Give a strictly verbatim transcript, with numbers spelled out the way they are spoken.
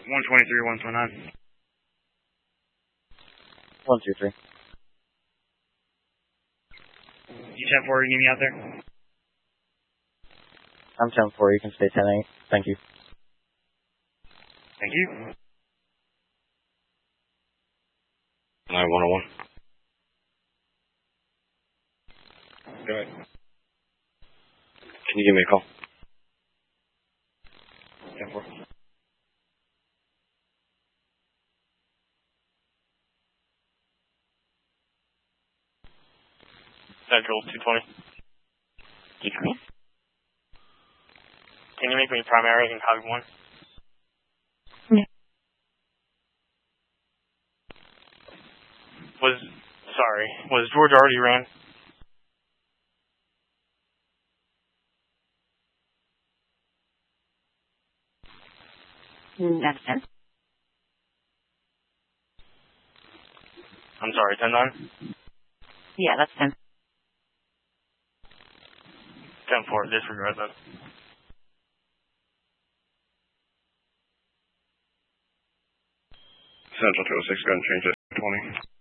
one twenty-three, one twenty-nine. one two three. You ten four, you need me out there? I'm ten four, you can stay ten eight. Thank you. Thank you. nine one oh one. Go ahead. Can you give me a call? ten four. Central two twenty. two twenty. Can you make me primary in copy one? Yeah. Was, sorry, was George already ran? That's ten. I'm sorry, ten nine? Yeah, that's ten. ten four, disregard that. Central two oh six, go ahead and change it to twenty.